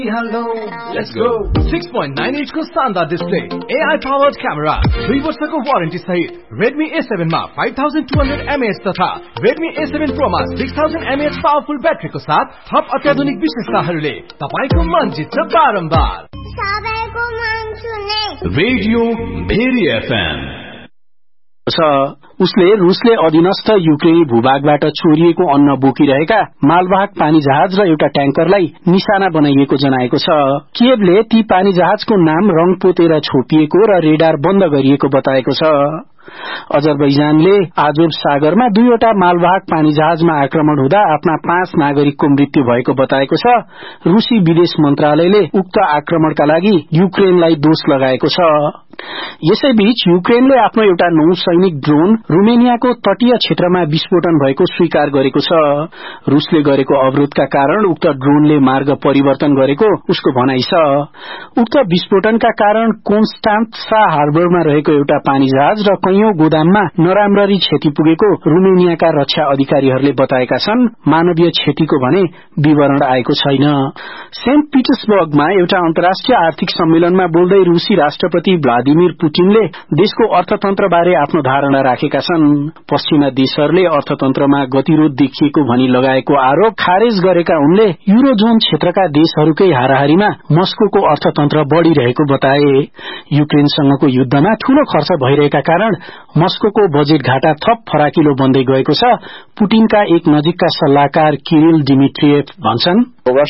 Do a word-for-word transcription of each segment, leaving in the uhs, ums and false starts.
Hello, let's go. six point nine inch को शानदार display, A I powered camera, three वर्षको warranty सहित Redmi A seven मा five thousand two hundred milliamp hours तथा Redmi A seven Pro मा six thousand milliamp hours powerful ब्याट्रीको साथ थप अत्याधुनिक विशेषताहरूले तपाईको मन जित्छ बारम्बार। सबैको मन सुने रेडियो भेरी एफएम छ। उसले रुसले अधीनस्थ युक्रेनी भूभागबाट चोरिएको अन्न बोकिरहेका मालवाहक पानी जहाज र एउटा ट्याङ्करलाई निशाना बनाइएको जनाएको छ। कियवले ती पानी जहाजको नाम रंग पोतेर छोपिएको र रेडार बन्द गरिएको बताएको छ। अजरबैजानले आजोब सागरमा दुईवटा मालवाहक पानी जहाजमा आक्रमण हुँदा आफ्ना पाँच नागरिकको मृत्यु भएको बताएको छ। रूसी विदेश मन्त्रालयले उक्त आक्रमणका लागि युक्रेनलाई दोष लगाएको छ। यसैबीच युक्रेनले आफ्नो एउटा नौ सैनिक ड्रोन रुमेनियाको तटीय क्षेत्रमा विस्फोटन भएको स्वीकार गरेको छ। रूसले गरेको अवरोधका कारण उक्त ड्रोनले मार्ग परिवर्तन गरेको उसको भनाइ छ। उक्त विस्फोटनका कारण कोन्स्टान्सा हार्बरमा रहेको एउटा पानी जहाज र कैयौं गोदाममा नराम्ररी क्षति पुगेको रुमेनियाका रक्षा अधिकारीहरूले बताएका छन्। मानवीय क्षतिको भने विवरण आएको छैन। सेन्ट पिटर्सबर्गमा एउटा अन्तर्राष्ट्रिय आर्थिक सम्मेलनमा बोल्दै रूसी राष्ट्रपति भ्लादिमिर पुटिनले देशको अर्थतन्त्रबारे आफ्नो धारणा राखेका छन्। पश्चिमा देशहरूले अर्थतन्त्रमा गतिरोध देखिएको भनी लगाएको आरोप खारेज गरेका उनले युरोजोन क्षेत्रका देशहरूकै हाराहारीमा मस्कोको अर्थतन्त्र बढ़िरहेको बताए। युक्रेनसँगको युद्धमा ठूलो खर्च भइरहेका कारण मस्कोको बजेट घाटा थप फराकिलो बन्दै गएको छ। पुटिनका एक नजिकका सल्लाहकार किरिल डिमिट्रिएभ भन्छन्,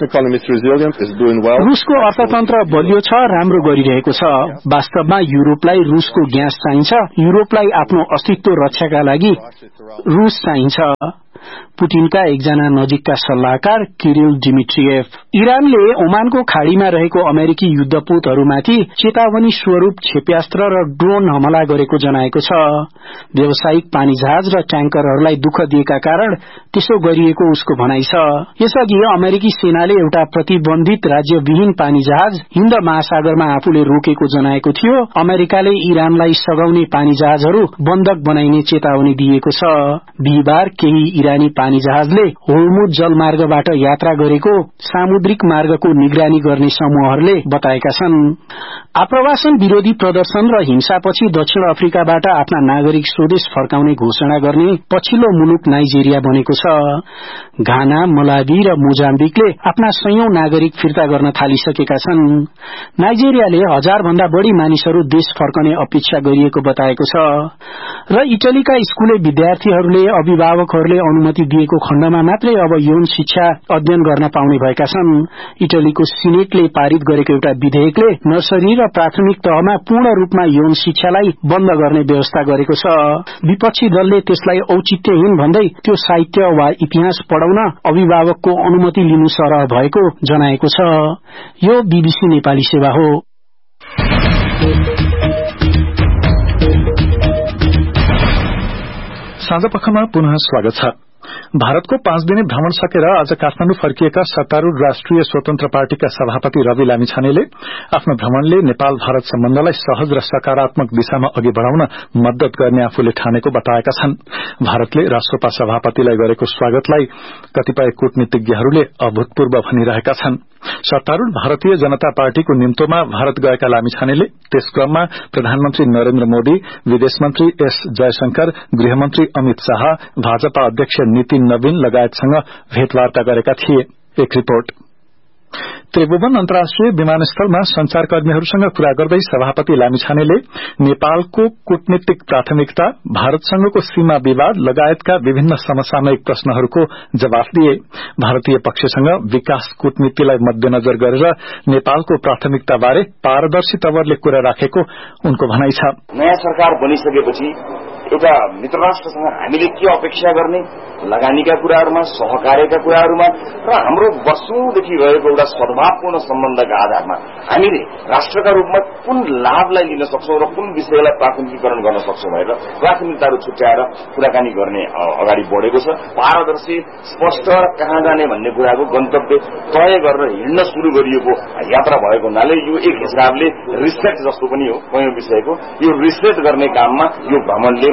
रूसको अर्थतन्त्र बलियो छ, राम्रो गरिरहेको छ। वास्तवमा युरोपलाई रूसको ग्यास चाहिन्छ। युरोपलाई आफ्नो अस्तित्व रक्षाका लागि रूस चाहिन्छ। पुटिनका एकजना नजिकका सल्लाहकार किरिल डिमिट्रिएभ। इरानले ओमानको खाड़ीमा रहेको अमेरिकी युद्धपोतहरूमाथि चेतावनी स्वरूप क्षेप्यास्त्र र ड्रोन हमला गरेको जनाएको छ। व्यावसायिक पानी जहाज र ट्याङ्करहरूलाई दुःख दिएका कारण त्यसो गरिएको उसको भनाइ छ। यसअघि अमेरिकी सेनाले एउटा प्रतिबन्धित राज्यविहीन पानी जहाज हिन्द महासागरमा आफूले रोकेको जनाएको थियो। अमेरिकाले इरानलाई सघाउने पानी जहाजहरू बन्धक बनाइने चेतावनी दिएको छ। बिहिबार केही इरानी पानी जहाजले होर्मुज जलमार्गबाट यात्रा गरेको सामुद्रिक मार्गको निगरानी गर्ने समूहहरूले बताएका छन्। आप्रवासन विरोधी प्रदर्शन र हिंसापछि दक्षिण अफ्रिकाबाट आफ्ना नागरिक स्वदेश फर्काउने घोषणा गर्ने पछिल्लो मुलुक नाइजेरिया बनेको छ। घाना, मलावी र मोजाम्बिकले आफ्ना सयौं नागरिक फिर्ता गर्न थालिसकेका छन्। नाइजेरियाले हजार भन्दा बढ़ी मानिसहरू देश फर्कने अपेक्षा गरिएको बताएको छ र इटलीका स्कूले विद्यार्थीहरूले अभिभावकहरूले अनुमति दिएको खण्डमा मात्रै अब यौन शिक्षा अध्ययन गर्न पाउने भएका छन्। इटलीको सिनेटले पारित गरेको एउटा विधेयकले नर्सरी र प्राथमिक तहमा पूर्ण रूपमा यौन शिक्षालाई बन्द गर्ने व्यवस्था गरेको छ। विपक्षी दलले त्यसलाई औचित्यहीन भन्दै त्यो साहित्य वा इतिहास पढ़ाउन अभिभावकको अनुमति लिनु सरह भएको जनाएको छ। यो बीबीसी नेपाली सेवा हो। साँझपखमा पुनः स्वागत छ। भारतको पाँच दिने भ्रमण सकेर आज काठमाडौँ फर्किएका सत्तारूढ़ राष्ट्रिय स्वतन्त्र पार्टीका सभापति रवि लामिछानेले आफ्नो भ्रमणले नेपाल भारत सम्बन्धलाई सहज र सकारात्मक दिशामा अघि बढ़ाउन मद्दत गर्ने आफूले ठानेको बताएका छन्। भारतले राष्ट्रपा सभापतिलाई गरेको स्वागतलाई कतिपय कूटनीतिज्ञहरूले अभूतपूर्व भनिरहेका छन्। सत्तारूढ़ भारतीय जनता पार्टीको निम्तोमा भारत गएका लामिछानेले त्यस क्रममा प्रधानमन्त्री नरेन्द्र मोदी, विदेश मन्त्री एस जयशंकर, गृहमन्त्री अमित शाह, भाजपा अध्यक्ष नितिन नवीन लगायतसँग भेटवार्ता गरेका थिए। एक रिपोर्ट। त्रिभुवन अन्तर्राष्ट्रिय विमानस्थलमा संचारकर्मीहरूसँग कुरा गर्दै सभापति लामिछानेले नेपालको कूटनीतिक प्राथमिकता, भारतसँगको सीमा विवाद लगायतका विभिन्न समसामयिक प्रश्नहरूको जवाफ दिए। भारतीय पक्षसँग विकास कूटनीतिलाई मध्यनजर गरेर नेपालको प्राथमिकताबारे पारदर्शी तवरले कुरा राखेको उनको भनाइ छ। नयाँ सरकार बनिसकेपछि एउटा मित्र राष्ट्रसँग हामीले के अपेक्षा गर्ने, लगानीका कुराहरूमा, सहकार्यका कुराहरूमा र हाम्रो वर्षौंदेखि रहेको एउटा सद्भावपूर्ण सम्बन्धका आधारमा हामीले राष्ट्रका रूपमा कुन लाभलाई लिन सक्छौं र कुन विषयलाई प्राथमिकीकरण गर्न सक्छौं भनेर प्राथमिकताहरू छुट्याएर कुराकानी गर्ने अगाडि बढेको छ। पारदर्शी, स्पष्ट कहाँ जाने भन्ने कुराको गन्तव्य तय गरेर हिँड्न शुरू गरिएको यात्रा भएको हुनाले यो एक हिसाबले रिसेट जस्तो पनि हो कयौं विषयको। यो रिसेट गर्ने काममा यो भ्रमणले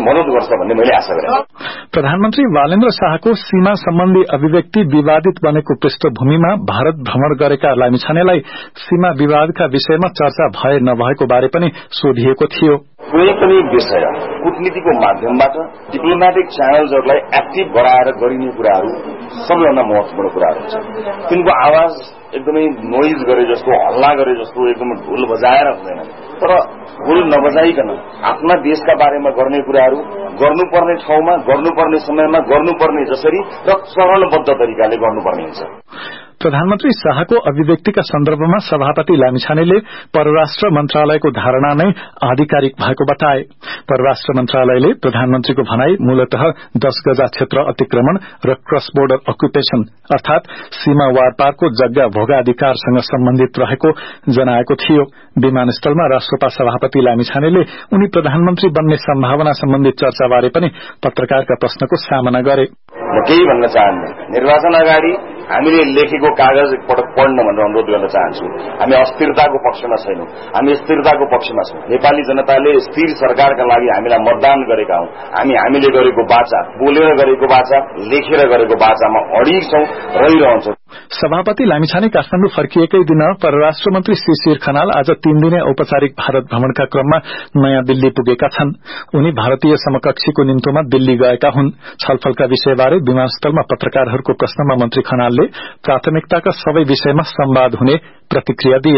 मद्दत गर्छ भन्ने मैले आशा गरेँ। प्रधानमन्त्री वालेन्द्र शाहको सीमा सम्बन्धी अभिव्यक्ति विवादित बनेको पृष्ठभूमिमा भारत भ्रमण गरेका लामिछानेलाई सीमा विवादका विषयमा चर्चा भए नभएको बारे पनि सोधिएको थियो। कुनै पनि विषय कूटनीतिको माध्यमबाट डिप्लोमेटिक च्यानल्सहरूलाई एक्टिभ गराएर गरिने कुराहरू सबैभन्दा महत्वपूर्ण कुराहरू हुन्छ। तिनको आवाज एकदमै नोइज गरे जस्तो, हल्ला गरे जस्तो एकदमै ढोल बजाएर हुँदैन, तर ढोल नबजाइकन आफ्ना देशका बारेमा गर्ने कुराहरू गर्नुपर्ने ठाउँमा गर्नुपर्ने समयमा गर्नुपर्ने जसरी र चरणबद्ध तरिकाले गर्नुपर्ने हुन्छ। प्रधानमन्त्री शाहको अभिव्यक्तिका सन्दर्भमा सभापति लामिछानेले परराष्ट्र मन्त्रालयको धारणा नै आधिकारिक भएको बताए। परराष्ट्र मन्त्रालयले प्रधानमन्त्रीको भनाई मूलतः दस गजा क्षेत्र अतिक्रमण र क्रस बोर्डर अक्युपेशन अर्थात सीमा वारपारको जग्गा भोगाधिकारसँग सम्बन्धित रहेको जनाएको थियो। विमानस्थलमा राष्ट्रपा सभापति लामिछानेले उनी प्रधानमन्त्री बन्ने सम्भावना सम्बन्धित चर्चाबारे पनि पत्रकारका प्रश्नको सामना गरे। म केही भन्न चाहन्न, निर्वाचन अगाडि हामीले लेखेको कागज एकपटक पढ्न भनेर अनुरोध गर्न चाहन्छु। हामी अस्थिरताको पक्षमा छैनौं, हामी स्थिरताको पक्षमा छौं। नेपाली जनताले स्थिर सरकारका लागि हामीलाई मतदान गरेका हौं। हामी हामीले गरेको वाचा, बोलेर गरेको वाचा, लेखेर गरेको वाचामा अडिग छौं, रहिरहन्छौं। सभापति लामिछाने काठमाडौँ फर्किएकै दिन परराष्ट्र मन्त्री शिशिर खनाल आज तीन दिने औपचारिक भारत भ्रमणका क्रममा नयाँ दिल्ली पुगेका छन्। उनी भारतीय समकक्षीको निम्तोमा दिल्ली गएका हुन्। छलफलका विषयबारे विमानस्थलमा पत्रकारहरूको प्रश्नमा मन्त्री खनालले प्राथमिकताका सबै विषयमा संवाद हुने प्रतिक्रिया दिए।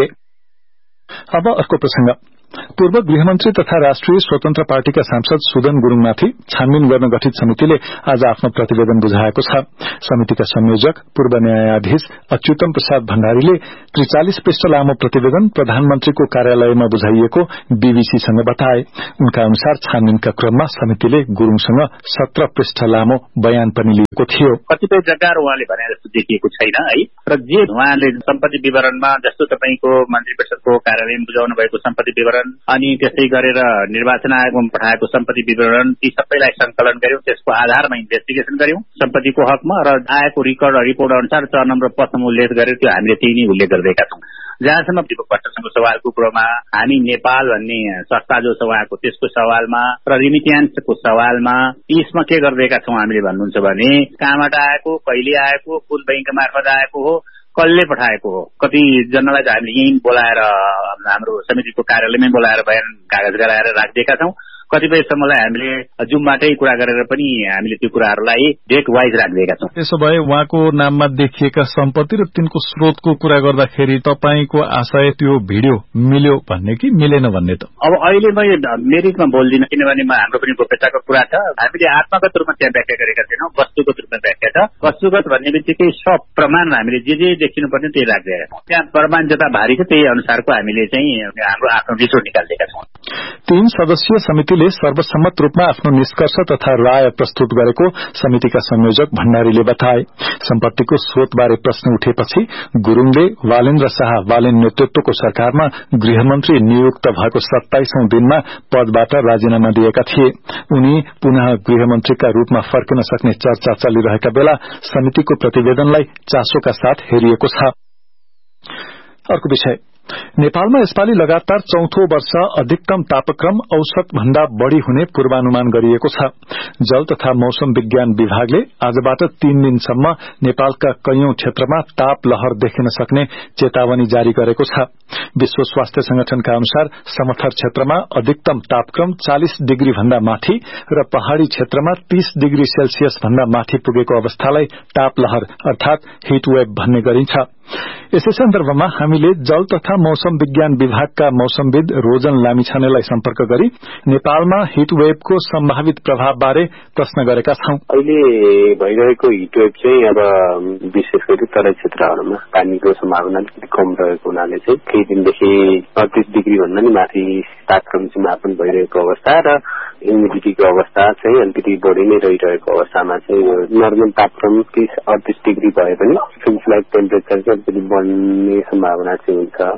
अब अर्को प्रसंग। पूर्व गृहमन्त्री तथा राष्ट्रिय स्वतन्त्र पार्टीका सांसद सुदन गुरूङमाथि छानबिन गर्न गठित समितिले आज आफ्नो प्रतिवेदन बुझाएको छ। समितिका संयोजक पूर्व न्यायाधीश अच्युतम प्रसाद भण्डारीले त्रिचालिस पृष्ठ लामो प्रतिवेदन प्रधानमन्त्रीको कार्यालयमा बुझाइएको बीबीसीसँग बताए। उनका अनुसार छानबिनका क्रममा समितिले गुरूङसँग सत्र पृष्ठ लामो बयान पनि लिएको थियो। कतिपय जग्गाहरू उहाँले भने जस्तो देखिएको छैन है, र जे उहाँले सम्पत्ति विवरणमा जस्तो तपाईको मन्त्री परिषदको कार्यालयमा बुझाउनु भएको सम्पत्ति विवरण अनि त्यसै गरेर निर्वाचन आयोगमा पठाएको सम्पत्ति विवरण, ती सबैलाई संकलन गर्यौं। त्यसको आधारमा इन्भेस्टिगेसन गर्यौं सम्पत्तिको हकमा, र आएको रिकर्ड रिपोर्ट अनुसार छ नम्बर पत्रमा उल्लेख गरेर त्यो हामीले त्यही नै उल्लेख गरिरहेका छौं। जहाँसम्म भट्टसँग सवालको कुरोमा हामी नेपाल भन्ने संस्था जो छ उहाँको त्यसको सवालमा र रिमिट्यान्सको सवालमा यसमा के गरिरहेका छौं हामीले भन्नुहुन्छ भने कहाँबाट आएको, कहिले आएको, कुन बैंक मार्फत आएको हो, कसले पठाएको हो, कति जनालाई हामीले यहीँ बोलाएर हाम्रो समितिको कार्यालयमै बोलाएर बयान कागज गराएर राखिदिएका छौं। कतिपय समयलाई हामीले जुमबाटै कुरा गरेर पनि हामीले त्यो कुराहरूलाई डेट वाइज राखिदिएका छौं। त्यसो भए उहाँको नाममा देखिएका सम्पत्ति र तिनको स्रोतको कुरा गर्दाखेरि तपाईको आशय त्यो भिडियो मिल्यो भन्ने कि मिलेन भन्ने त अब अहिले मैले मेरिटमा बोल्दिन, किनभने हाम्रो पनि गोप्यताको कुरा छ। हामीले आत्मागत रूपमा त्यहाँ व्याख्या गरेका छैनौं, वस्तुगत रूपमा व्याख्या छ। वस्तुगत भन्ने बित्तिकै सब प्रमाण हामीले जे जे देखिनु पर्ने त्यही राखिदिएका छौं। त्यहाँ प्रमाण जता भारी छ त्यही अनुसारको हामीले चाहिँ हाम्रो आफ्नो रिपोर्ट निकालिदिएका छौं। तीन सदस्यीय समितिले सर्वसम्मत रूपमा आफ्नो निष्कर्ष तथा राय प्रस्तुत गरेको समितिका संयोजक भण्डारीले बताए। सम्पत्तिको स्रोतबारे प्रश्न उठेपछि गुरूङले वालेन्द्र शाह वालेन नेतृत्वको सरकारमा गृहमन्त्री नियुक्त भएको सत्ताइसौं दिनमा पदबाट राजीनामा दिएका थिए। उनी पुनः गृहमन्त्रीका रूपमा फर्किन सक्ने चर्चा चलिरहेका बेला समितिको प्रतिवेदनलाई चासोका साथ हेरिएको छ। अर्को विषय, नेपालमा यसपालि लगातार चौथो वर्ष अधिकतम तापक्रम औसत भन्दा बढ़ी हुने पूर्वानुमान गरिएको छ। जल तथा मौसम विज्ञान विभागले आजबाट तीन दिनसम्म नेपालका कैयौं क्षेत्रमा ताप लहर देखिन सक्ने चेतावनी जारी गरेको छ। विश्व स्वास्थ्य संगठनका अनुसार समथर क्षेत्रमा अधिकतम तापक्रम चालीस डिग्री भन्दा माथि र पहाड़ी क्षेत्रमा तीस डिग्री सेल्सियस भन्दा माथि पुगेको अवस्थालाई ताप लहर अर्थात हिट वेभ भन्ने गरिन्छ। यसै सन्दर्भमा हामीले जल तथा मौसम विज्ञान विभागका मौसमविद रोजन लामिछानेलाई सम्पर्क गरी नेपालमा हिट वेभको सम्भावित प्रभावबारे प्रश्न गरेका छौं। अहिले भइरहेको हिट वेभ चाहिँ अब विशेष गरी तराई क्षेत्रहरूमा पानीको सम्भावना अलिकति कम रहेको हुनाले चाहिँ केही दिनदेखि अडतीस डिग्री भन्दा नि माथि तापक्रम चाहिँ मापन भइरहेको अवस्था र ह्युमिडिटीको अवस्था चाहिँ अलिकति बढी नै रहिरहेको अवस्थामा चाहिँ नर्मल तापक्रम तीस अडतीस डिग्री भए पनि फ्लड टेम्परेचर चाहिँ अलिकति बढ्ने सम्भावना चाहिँ हुन्छ।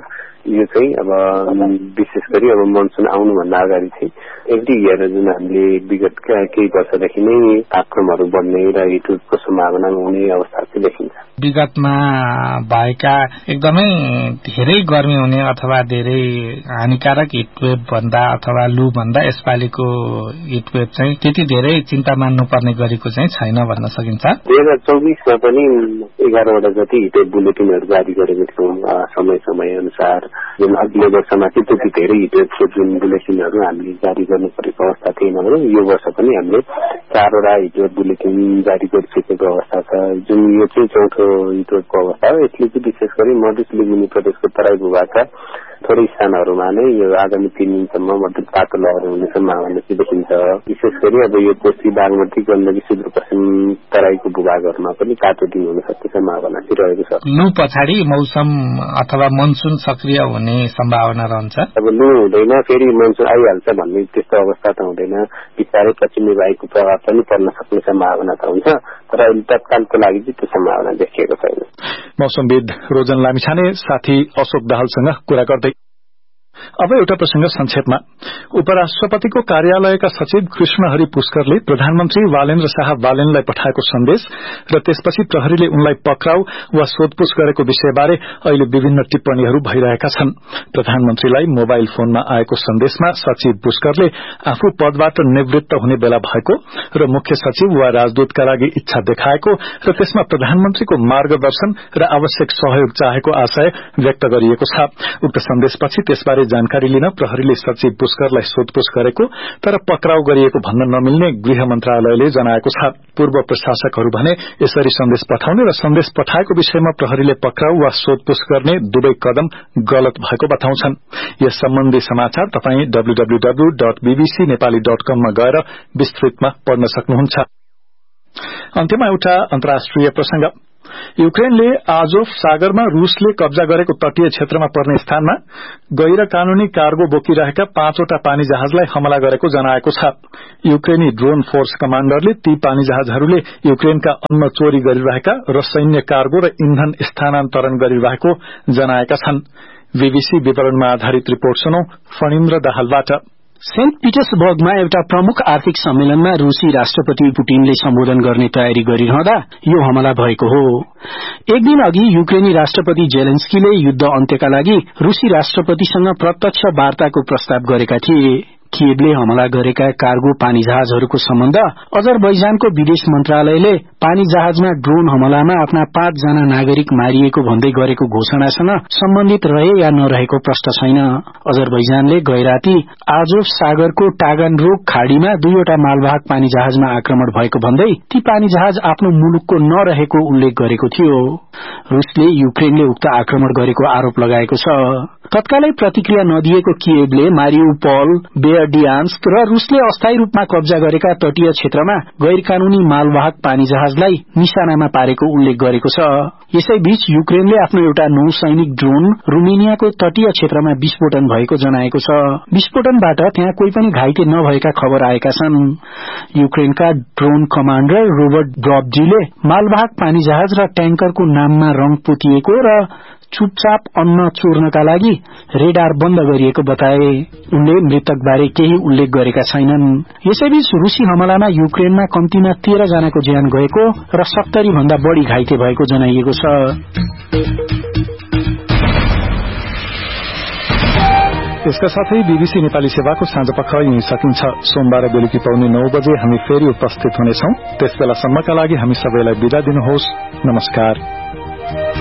यो चाहिँ अब विशेष गरी अब मनसुन आउनुभन्दा अगाडि चाहिँ एभ्री इयर जुन हामीले विगतका केही वर्षदेखि नै तापक्रमहरू बढ्ने र हिटवेभको सम्भावना हुने अवस्था चाहिँ देखिन्छ। विगतमा भएका एकदमै धेरै गर्मी हुने अथवा धेरै हानिकारक हिटवेभ भन्दा अथवा लु भन्दा यसपालिको हिटवेभ चाहिँ त्यति धेरै चिन्ता मान्नुपर्ने गरेको चाहिँ छैन भन्न सकिन्छ। दुई हजार चौबिसमा पनि एघारवटा जति हिटवेभ बुलेटिनहरू जारी गरेको थियौँ समय समय अनुसार। जुन अघिल्लो वर्षमा चाहिँ त्यति धेरै हिटवेभको जुन बुलेटिनहरू हामीले जारी गर्नु परेको अवस्था थिएन भने यो वर्ष पनि हामीले चारवटा हिटवेभ बुलेटिन जारी गरिसकेको अवस्था छ। जुन यो चाहिँ चौथो हिटवेभको अवस्था हो। यसले चाहिँ विशेष गरी मधेस लुम्बिनी प्रदेशको तराई भूभागका थोरै स्थानहरूमा नै यो आगामी तीन दिनसम्म मध्यम तातो लहर हुने सम्भावना चाहिँ देखिन्छ। विशेष गरी अब यो कोशी बागमती गण्डकी सुदूरपश्चिम तराईको भूभागहरूमा पनि तातो दिन हुन सक्ने सम्भावना चाहिँ रहेको छ। लु पछाडि मौसम अथवा मनसुन सक्रिय हुने सम्भावना रहन्छ। अब लु हुँदैन फेरि मनसुन आइहाल्छ भन्ने त्यस्तो अवस्था त हुँदैन। बिस्तारै पश्चिमी वायुको प्रभाव पनि पर्न सक्ने सम्भावना त हुन्छ, तर अहिले तत्कालको लागि चाहिँ त्यो सम्भावना देखिएको छैन। मौसमविद रोजन लामिछाने साथी अशोक दाहालसँग कुरा गर्दै। अब एउटा प्रसंग संक्षेपमा। उपराष्ट्रपतिको कार्यालयका सचिव कृष्णहरि पुष्करले प्रधानमन्त्री वालेन्द्र शाह बालेनलाई पठाएको सन्देश र त्यसपछि प्रहरीले उनलाई पक्राउ वा सोधपूछ गरेको विषयबारे अहिले विभिन्न टिप्पणीहरू भइरहेका छन्। प्रधानमन्त्रीलाई मोबाइल फोनमा आएको सन्देशमा सचिव पुष्करले आफू पदबाट निवृत्त हुने बेला भएको र मुख्य सचिव वा राजदूतका लागि इच्छा देखाएको र त्यसमा प्रधानमन्त्रीको मार्गदर्शन र आवश्यक सहयोग चाहेको आशय व्यक्त गरिएको छ। उक्त सन्देशपछि त्यसबारे जानकारी लिन प्रहरीले सचिव पुष्करलाई सोधपूछ गरेको तर पक्राउ गरिएको भन्न नमिल्ने गृह मन्त्रालयले जनाएको छ। पूर्व प्रशासकहरू भने यसरी सन्देश पठाउने र सन्देश पठाएको विषयमा प्रहरीले पक्राउ वा सोधपूछ गर्ने दुवै कदम गलत भएको बताउँछन्। यस सम्बन्धी समाचार तपाई W W W dot BBC Nepali dot कम मा गएर विस्तृतमा पढ्न सक्नुहुन्छ। अन्त्यमा एउटा अन्तर्राष्ट्रिय प्रसंग। युक्रेनले आजोफ सागरमा रूसले कब्जा गरेको तटीय क्षेत्रमा पर्ने स्थानमा गैर कानूनी कार्गो बोकिरहेका पाँचवटा पानी जहाजलाई हमला गरेको जनाएको छ। युक्रेनी ड्रोन फोर्स कमाण्डरले ती पानी जहाजहरूले युक्रेनका अन्न चोरी गरिरहेका र सैन्य कार्गो र इन्धन स्थानान्तरण गरिरहेको जनाएका छन्। बीबीसी विवरणमा आधारित रिपोर्ट सुनौ फणिन्द्र दाहालबाट। सेन्ट पिटर्सबर्गमा एउटा प्रमुख आर्थिक सम्मेलनमा रूसी राष्ट्रपति पुटिनले सम्बोधन गर्ने तयारी गरिरहँदा यो हमला भएको हो। एक दिन अघि युक्रेनी राष्ट्रपति जेलेन्स्कीले युद्ध अन्त्यका लागि रूसी राष्ट्रपतिसँग प्रत्यक्ष वार्ताको प्रस्ताव गरेका थिए। किएभले हमला गरेका कार्गो पानी जहाजहरूको सम्बन्ध अजरबैजानको विदेश मन्त्रालयले पानी जहाजमा ड्रोन हमलामा आफ्ना पाँच जना नागरिक मारिएको भन्दै गरेको घोषणासँग सम्बन्धित रहे या नरहेको प्रश्न छैन। अजरबैजानले गैराती आजोफ सागरको टागानरोग खाड़ीमा दुईवटा मालवाहक पानी जहाजमा आक्रमण भएको भन्दै ती पानी जहाज आफ्नो मुलुकको नरहेको उल्लेख गरेको थियो। रूसले युक्रेनले उक्त आक्रमण गरेको आरोप लगाएको छ। तत्कालै प्रतिक्रिया नदिएको किएभले मारिउपोल, बेयरडियान्स्क र रूसले अस्थायी रूपमा कब्जा गरेका तटीय क्षेत्रमा गैर कानूनी मालवाहक पानी जहाजलाई निशानामा पारेको उल्लेख गरेको छ। यसैबीच युक्रेनले आफ्नो एउटा नौसैनिक ड्रोन रुमेनियाको तटीय क्षेत्रमा विस्फोटन भएको जनाएको छ। विस्फोटनबाट त्यहाँ कोही पनि घाइते नभएका खबर आएका छन्। युक्रेनका ड्रोन कमाण्डर रोबर्ट ब्रबजीले मालवाहक पानी जहाज र ट्याङ्करको नाममा रंग पोतिएको र चुपचाप अन्न चोर्नका लागि रेडार बन्द गरिएको बताए। उनले मृतकबारे केही उल्लेख गरेका छैनन्। यसैबीच रूसी हमलामा युक्रेनमा कम्तीमा तेह्र जनाको ज्यान गएको र सत्तरी भन्दा बढ़ी घाइते भएको जनाइएको छ। यसका साथै बीबीसी नेपाली सेवाको साँझपख यही सकिन्छ। सोमबार बेलुकी पाउने नौ बजे हामी फेरि उपस्थित हुनेछौं। त्यसबेलासम्मका लागि हामी सबैलाई बिदा दिनुहोस्। नमस्कार।